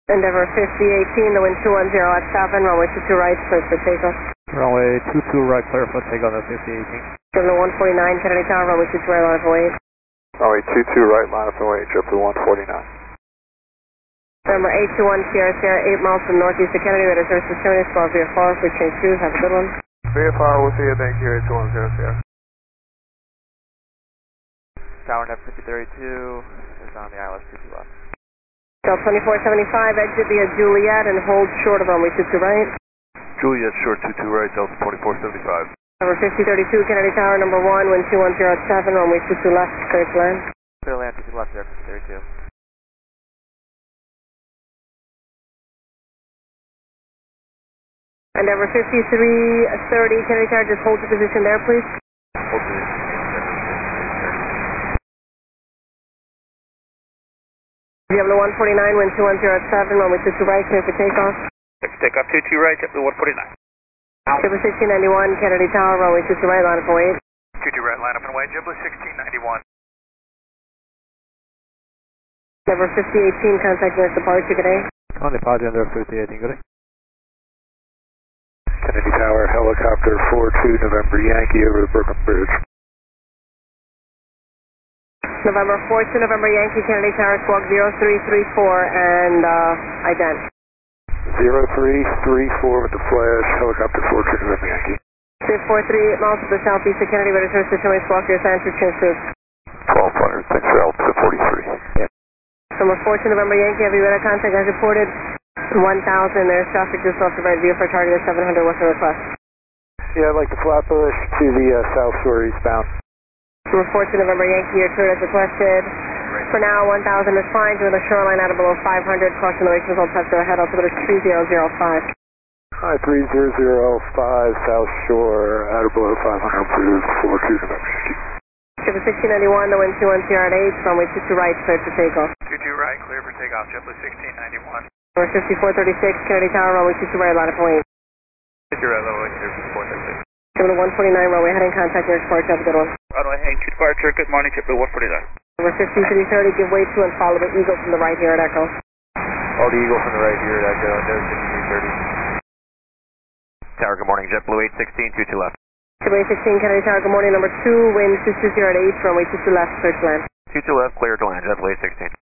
Endeavor 5018, the wind 210 at 7, runway 22 right, clear for takeoff. Runway 22 right, clear for takeoff at 5018. JetBlue 149, Kennedy Tower, runway 22 right, line up and wait. Runway 22 right, line up and wait, JetBlue 149. Number 821, Sierra Sierra, 8 miles from northeast of Kennedy, radar service to terminus, 12 via 4, we change 2, have a good one. VFR, we'll see you, thank you, 821 Sierra. Tower Net 5032 is on the ILS 22 left. Del 2475, exit via Juliet and hold short of runway 22 right. Juliet, short 22 right, Delta 2475. Number 5032, Kennedy Tower, number 1, wind 210 at 7, runway 22 left, clear to land. Clear land 22 left there, 5032. Endeavor 5330, Kennedy Tower, just hold your position there, please. Hold position. JetBlue 149, wind 210 at 7, runway 22 right, clear for takeoff. Takeoff 22 right, JetBlue 149. JetBlue 1691, Kennedy Tower, runway 22 right, line up and wait. 22 right, line up and wait, JetBlue 1691. Endeavor 5018, contact nearest departure, good day. On departure, Endeavor 5018, good day. Kennedy Tower, helicopter 42 November Yankee over the Brooklyn Bridge. November 4 to November Yankee, Kennedy Tower, squawk 0334 and ident. 0334 with the flash, helicopter 42 November Yankee. 438 miles to the southeast of Kennedy, radar service to terminus, squawk your San Francisco. 1200, thanks for help to 43. Yep. Number 4 to November Yankee, heavy radar contact as reported. 1000, there's traffic just off the right view for target of 700, what's the request? Yeah, I'd like to Flatbush to the South Shore eastbound. Number 4 to November Yankee, your cleared as requested. For now, 1000 is fine, to the shoreline out of below 500, caution the wake results have to ahead, altimeter 3005. Hi, 3005 South Shore, out of below 500 to 42 November Yankee. JetBlue 1691, the wind 210 at 8, runway 22 right, clear for takeoff. 22 right, clear for takeoff, JetBlue 1691. Number 5436, Kennedy Tower, runway 22 right, line up and wait. 22 right, runway 2436. JetBlue 149, runway heading contact nearest departure, have a good one. Runway heading to departure, good morning, JetBlue 149. Number 5330, give way to and follow the Eagle from the right here at Echo. All the Eagle from the right here at Echo, Endeavor 5330. Tower, good morning, JetBlue 816, 22 left. JetBlue 816, Kennedy Tower, good morning, number 2, wind 220 at 8, runway 22 left, clear to land. 22 left, clear to land, JetBlue 816.